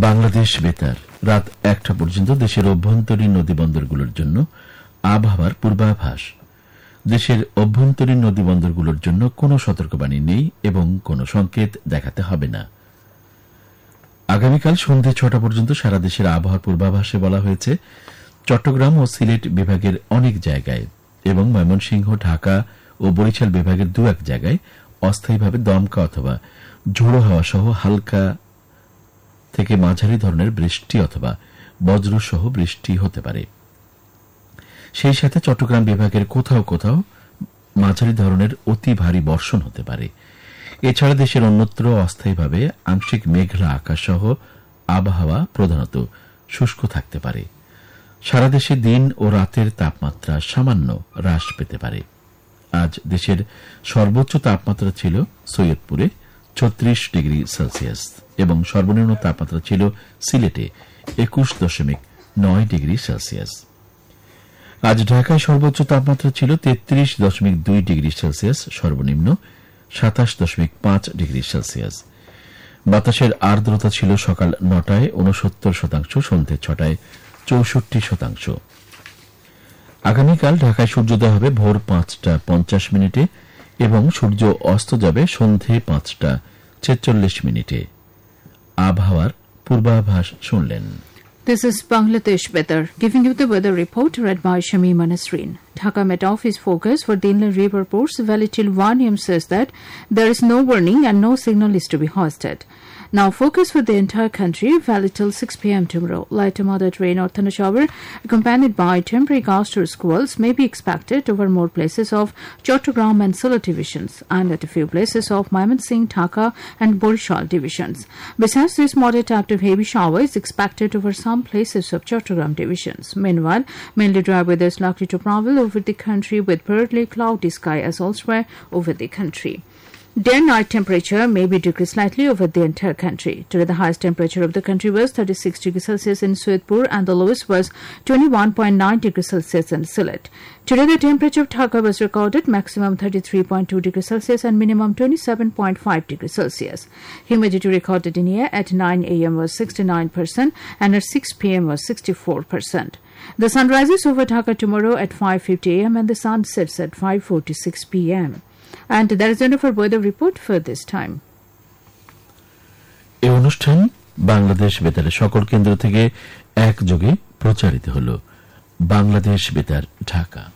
বাংলাদেশ বেতার রাত 1টা পর্যন্ত দেশের অভ্যন্তরীণ নদীবন্দরগুলোর জন্য আবহাওয়ার পূর্বাভাস। দেশের অভ্যন্তরীণ নদীবন্দরগুলোর জন্য কোনো সতর্কবাণী নেই এবং কোনো সংকেত দেখাতে হবে না। আগামীকাল সন্ধ্যে 6টা পর্যন্ত সারা দেশের আবহাওয়ার পূর্বাভাসে বলা হয়েছে চট্টগ্রাম ও সিলেট বিভাগের অনেক জায়গায় এবং ময়মনসিংহ, ঢাকা ও বরিশাল বিভাগের 2-1 জায়গায় অস্থায়ীভাবে দমকা অথবা ঝোড়ো হাওয়া সহ হালকা থেকে মাঝারি ধরনের বৃষ্টি অথবা বজ্রসহ বৃষ্টি হতে পারে। সেই সাথে চট্টগ্রাম বিভাগের কোথাও কোথাও মাঝারি ধরনের অতি ভারী বর্ষণ হতে পারে। এছাড়া দেশের অন্যত্র অস্থায়ীভাবে আংশিক মেঘলা আকাশ সহ আবহাওয়া প্রধানত শুষ্ক থাকতে পারে। সারা দেশে দিন ও রাতের তাপমাত্রা সামান্য হ্রাস পেতে পারে। আজ দেশের সর্বোচ্চ তাপমাত্রা ছিল সৈয়দপুরে 36 ডিগ্রি সেলসিয়াস এবং সর্বনিম্ন তাপমাত্রা ছিল সিলেটে 21.9 ডিগ্রি সেলসিয়াস। আজ ঢাকায় সর্বোচ্চ তাপমাত্রা ছিল 33.2 ডিগ্রি সেলসিয়াস, সর্বনিম্ন 27.5 ডিগ্রি সেলসিয়াস। বাতাসের আর্দ্রতা ছিল সকাল 9টায় 69%, সন্ধ্যে 6টায় 64%। আগামীকাল ঢাকায় সূর্যোদয় হবে ভোর 5:50 এবং সূর্য অস্ত যাবে সন্ধ্যে 5:46। আবহাওয়ার পূর্বাভাস শুনলেন। This is Bangladesh Weather, giving you the weather report read by Shamima Nasreen. Dhaka Met Office focus for the inland river ports valid till 1 a.m. says that there is no warning and no signal is to be hoisted. Now focus for the entire country valid till 6 p.m. tomorrow. Light to moderate rain or thunder shower accompanied by temporary gusts or squalls may be expected over more places of Chattogram and Sylhet divisions and at a few places of Mymensingh, Dhaka and Borishal divisions. Besides this, moderate up to heavy shower is expected over some places of Chattogram divisions. Meanwhile, mainly dry weather is likely to prevail over the country with partly cloudy sky as elsewhere over the country. Day and night temperature may be decreased slightly over the entire country. Today, the highest temperature of the country was 36 degrees Celsius in Suyatpur and the lowest was 21.9 degrees Celsius in Sylhet. Today, the temperature of Dhaka was recorded maximum 33.2 degrees Celsius and minimum 27.5 degrees Celsius. Humidity recorded in air at 9 a.m. was 69% and at 6 p.m. was 64%. The sun rises over Dhaka tomorrow at 5:50 a.m. and the sun sets at 5:46 p.m. And that is the end of our weather report for this time. এই অনুষ্ঠান বাংলাদেশ বেতারের সকল কেন্দ্র থেকে একযোগে প্রচারিত হল। বাংলাদেশ বেতার, ঢাকা।